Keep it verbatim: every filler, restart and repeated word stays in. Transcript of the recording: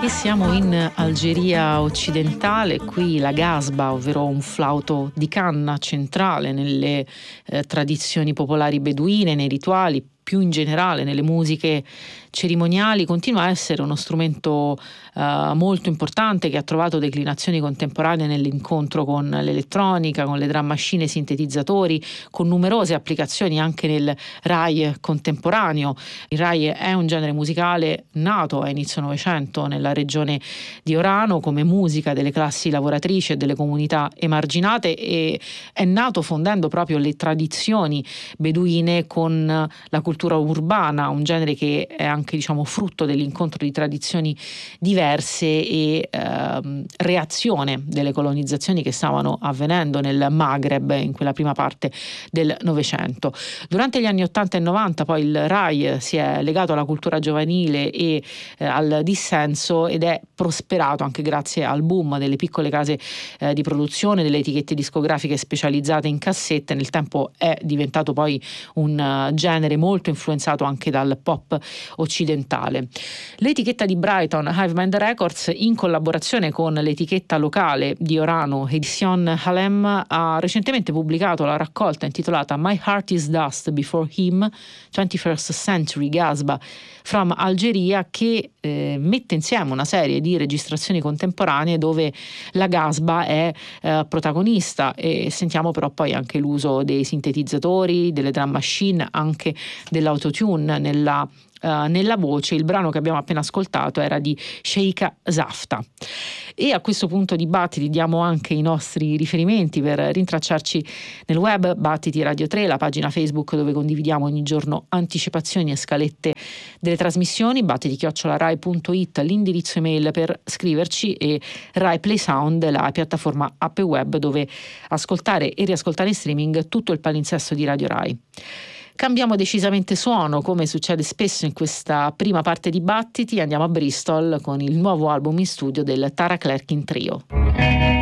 E siamo in Algeria occidentale, qui la gasba, ovvero un flauto di canna centrale nelle eh, tradizioni popolari beduine, nei rituali, più in generale nelle musiche cerimoniali, continua a essere uno strumento uh, molto importante che ha trovato declinazioni contemporanee nell'incontro con l'elettronica, con le drum machine e sintetizzatori, con numerose applicazioni anche nel Rai contemporaneo. Il Rai è un genere musicale nato a inizio Novecento nella regione di Orano come musica delle classi lavoratrici e delle comunità emarginate, e è nato fondendo proprio le tradizioni beduine con la cultura urbana, un genere che è anche diciamo frutto dell'incontro di tradizioni diverse e ehm, reazione delle colonizzazioni che stavano avvenendo nel Maghreb in quella prima parte del Novecento. Durante gli anni ottanta e novanta poi il Rai si è legato alla cultura giovanile e eh, al dissenso ed è prosperato anche grazie al boom delle piccole case eh, di produzione, delle etichette discografiche specializzate in cassette. Nel tempo è diventato poi un uh, genere molto influenzato anche dal pop occidentale. L'etichetta di Brighton, Hivemind Records, in collaborazione con l'etichetta locale di Orano, Edition Halem, ha recentemente pubblicato la raccolta intitolata My Heart is Dust Before Him, twenty-first Century Gasba from Algeria, che eh, mette insieme una serie di registrazioni contemporanee dove la gasba è eh, protagonista, e sentiamo però poi anche l'uso dei sintetizzatori, delle drum machine, anche dell'autotune nella Uh, nella voce. Il brano che abbiamo appena ascoltato era di Sheikha Zafta. E a questo punto di Battiti diamo anche i nostri riferimenti per rintracciarci nel web: Battiti Radio tre, la pagina Facebook dove condividiamo ogni giorno anticipazioni e scalette delle trasmissioni, battiti chiocciola rai punto it l'indirizzo email per scriverci, e Rai Play Sound, la piattaforma app web dove ascoltare e riascoltare in streaming tutto il palinsesto di Radio Rai. Cambiamo decisamente suono, come succede spesso in questa prima parte di Battiti. Andiamo a Bristol con il nuovo album in studio del Tara Clerkin Trio.